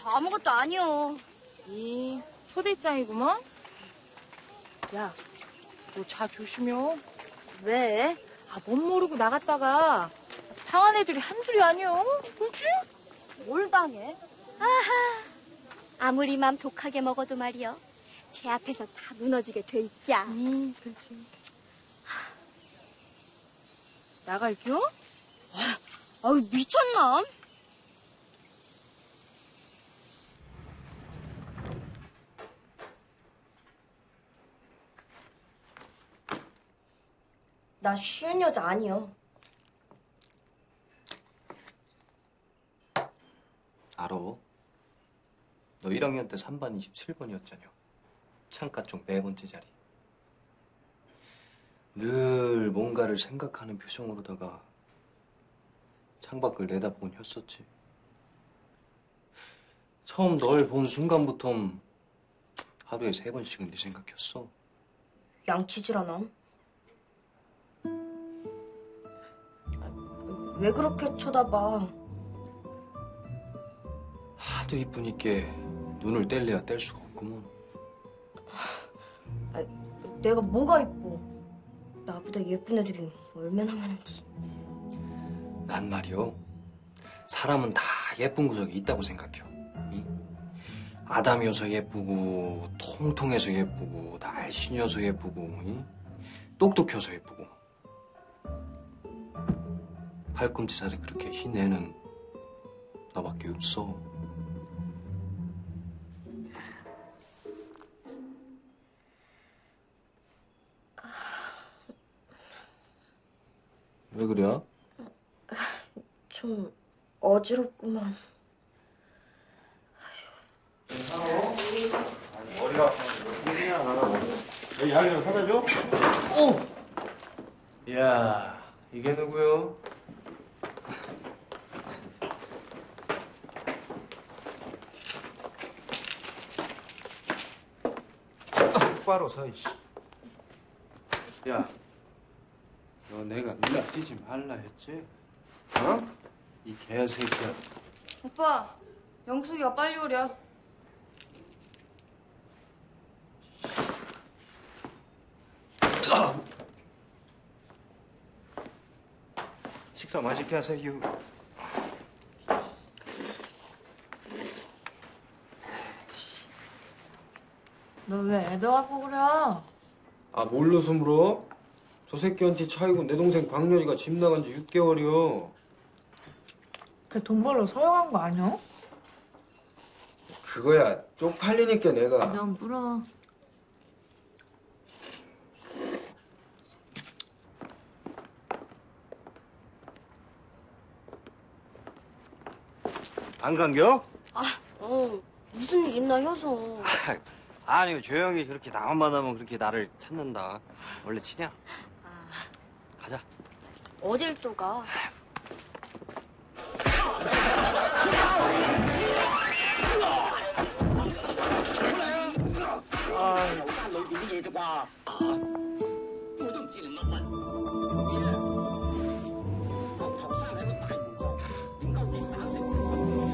아무것도 아니요. 이 초대장이구먼. 야, 너 차 조심해. 왜? 못 모르고 나갔다가 당한 애들이 한둘이 아니여. 그렇지? 뭘 당해? 아하, 아무리 맘 독하게 먹어도 말이여. 제 앞에서 다 무너지게 돼 있자. 그렇지. 나갈게요? 아유, 미쳤나? 나 쉬운 여자 아니여. 알아. 너 1학년 때 3반 27번이었잖여. 창가 쪽 네 번째 자리. 늘 뭔가를 생각하는 표정으로다가 창밖을 내다보곤 했었지. 처음 널 본 순간부터 하루에 3번씩은 네 생각했어. 양치질하나? 왜 그렇게 쳐다봐? 하도 이쁘니까 눈을 뗄래야 뗄 수가 없구먼. 내가 뭐가 이뻐? 나보다 예쁜 애들이 얼마나 많은지. 난 말이요. 사람은 다 예쁜 구석이 있다고 생각해요. 응? 아담이어서 예쁘고, 통통해서 예쁘고, 날씬해서 예쁘고, 응? 똑똑해서 예쁘고. 팔꿈치 살이 그렇게 흰 애는 너밖에 없어. 왜 그래? 좀 어지럽구만. 머리가 여기 양이랑 사다 줘? 오! 야, 이게 누구요? 똑바로 서 이씨. 야, 너 내가 네가 뛰지 말라 했지? 어? 이 개새끼야. 오빠, 영숙이가 빨리 오랴. 식사 맛있게 하세요. 너 왜 애들 갖고 그래? 아, 뭘로 숨으러? 저 새끼한테 차이고 내 동생 박렬이가 집 나간 지 6개월이요. 걔 돈 벌러 서영한 거 아니야? 그거야 쪽팔리니까 내가. 넌 물어. 안 간겨? 무슨 일 있나 해서. 아니 조용히 저렇게 나만 만나면 그렇게 나를 찾는다. 원래 치냐? 가자. 어딜 또 가? 아,